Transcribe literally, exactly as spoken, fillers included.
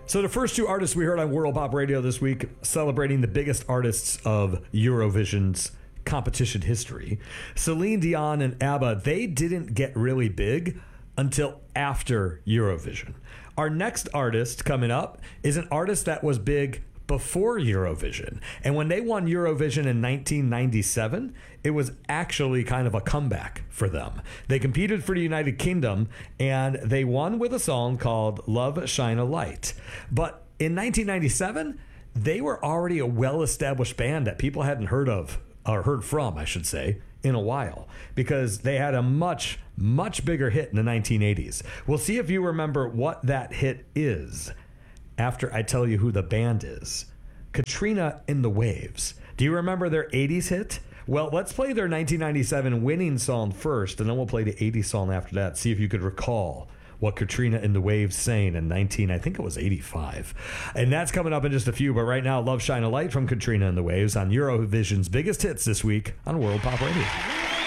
So the first two artists we heard on World Pop Radio this week, celebrating the biggest artists of Eurovision's competition history, Celine Dion and ABBA, they didn't get really big until after Eurovision. Our next artist coming up is an artist that was big before Eurovision. And when they won Eurovision in nineteen ninety-seven, it was actually kind of a comeback for them. They competed for the United Kingdom, and they won with a song called Love Shine a Light. But in nineteen ninety-seven, they were already a well-established band that people hadn't heard of, or heard from, I should say, in a while, because they had a much, much bigger hit in the nineteen eighties. We'll see if you remember what that hit is after I tell you who the band is. Katrina and the Waves. Do you remember their eighties hit? Well, let's play their nineteen ninety-seven winning song first, and then we'll play the eighties song after that. See if you could recall what Katrina and the Waves sang in nineteen, I think it was eighty-five. And that's coming up in just a few, but right now, Love Shine a Light from Katrina and the Waves on Eurovision's biggest hits this week on World Pop Radio.